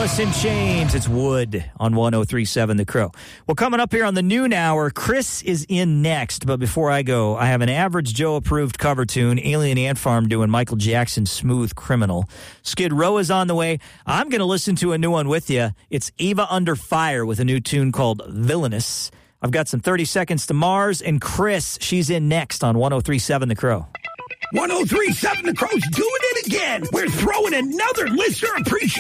Alice in Chains. It's Wood on 103.7 The Crow. Well, coming up here on the noon hour, Chris is in next. But before I go, I have an Average Joe approved cover tune, Alien Ant Farm doing Michael Jackson's Smooth Criminal. Skid Row is on the way. I'm going to listen to a new one with you. It's Eva Under Fire with a new tune called Villainous. I've got some 30 Seconds to Mars, and Chris, she's in next on 103.7 The Crow. 103.7 The Crow's doing it again. We're throwing another listener appreciation